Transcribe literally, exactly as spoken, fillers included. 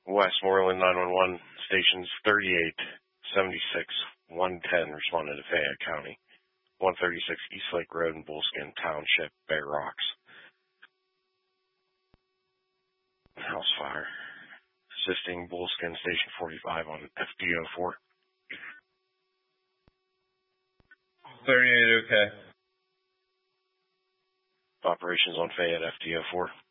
Westmoreland nine one one, stations thirty-eight, seventy-six, one ten responded to Fayette County. one thirty-six East Lake Road in Bullskin Township, Bear Rocks. House fire. Assisting Bullskin Station forty-five on F D O four. thirty-eight, okay. Operations on Fayette F D O four.